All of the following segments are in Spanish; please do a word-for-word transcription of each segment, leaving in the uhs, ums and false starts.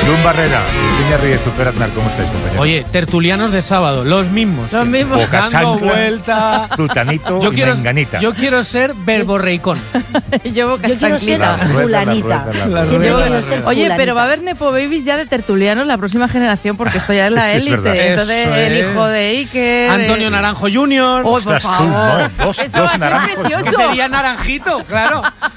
Lun Barrera, Virginia Reyes, Super Aznar, ¿cómo estáis, compañeros? Oye, tertulianos de sábado, los mismos. Los mismos. Boca Dando chancla, vuelta. Zutanito Yo y quiero, Menganita. yo quiero ser verborreicón. Yo, boca Yo quiero ser chanclita. La rueda, fulanita. la rueda, la rueda. Siempre rueda, quiero la ser rueda. Oye, fulanita. pero va a haber Nepo Babies ya de tertulianos la próxima generación, porque esto ya es la Sí, es élite. verdad. Entonces, Eso el es. hijo de Iker. Antonio de- Naranjo junior ¡Oh, por Ostras, tú, favor! ¿no? Dos- Eso dos va a naranjos. ser que precioso. sería Naranjito, claro.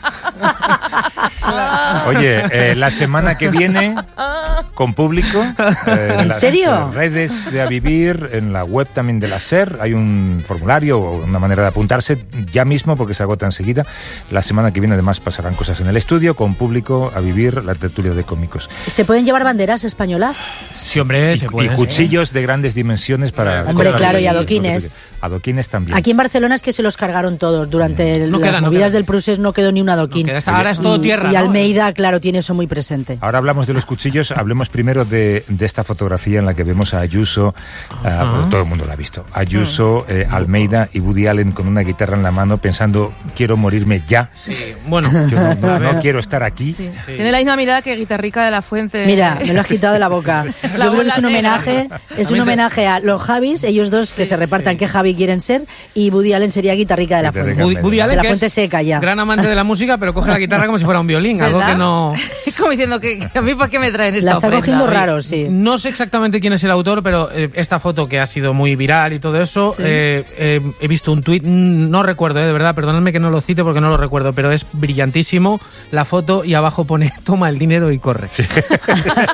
Oye, eh, la semana que viene, con público. eh, ¿En las, serio? eh, redes de A Vivir, en la web también de la SER, hay un formulario o una manera de apuntarse ya mismo porque se agota enseguida. La semana que viene además pasarán cosas en el estudio, con público, A Vivir, la tertulia de cómicos. ¿Se pueden llevar banderas españolas? Sí, hombre, Y, se y puede. cuchillos de grandes dimensiones para... Hombre, cortar claro, y el- adoquines. Adoquines también. Aquí en Barcelona es que se los cargaron todos. Durante No las queda, no movidas queda. del Prusés no quedó ni un adoquín. No queda, ahora es todo Y- tierra, Y ¿no? Almeida, claro, tiene eso muy presente. Ahora hablamos de los cuchillos, hablemos primero de, de esta fotografía en la que vemos a Ayuso, ah, porque todo el mundo la ha visto, Ayuso, eh, Almeida y Woody Allen con una guitarra en la mano pensando, quiero morirme ya, Sí, bueno. yo no, no- A ver. no quiero estar aquí. Sí. Sí. Tiene la misma mirada que Guitarrica de la Fuente. Mira, me lo has quitado de la boca. Yo creo que es un bola homenaje, es un También te- homenaje a los Javis, ellos dos que Sí, se repartan sí. qué Javi quieren ser, y Woody Allen sería guitarrica de la Guitarrica. Fuente. Woody, Woody Allen, De la que Fuente es seca ya. gran amante de la música, pero coge la guitarra como si fuera un violín, algo ¿Verdad? que no... Es como diciendo que, que a mí, ¿por qué me traen esta La está ofrenda? cogiendo Oye, raro, sí. No sé exactamente quién es el autor, pero eh, esta foto que ha sido muy viral y todo eso, Sí. eh, eh, he visto un tuit, mm, no recuerdo, eh, de verdad, perdonadme que no lo cite porque no lo recuerdo, pero es brillantísimo la foto y abajo pone toma el dinero y corre.